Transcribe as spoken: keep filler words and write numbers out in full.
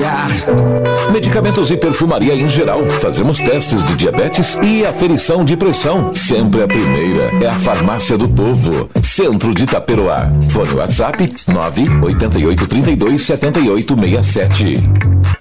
olhar. Medicamentos e perfumaria em geral. Fazemos testes de diabetes e aferição de pressão. Sempre a primeira é a Farmácia do Povo. Centro de Itaperoá. Fone WhatsApp nove oito oito, três dois, sete oito seis sete.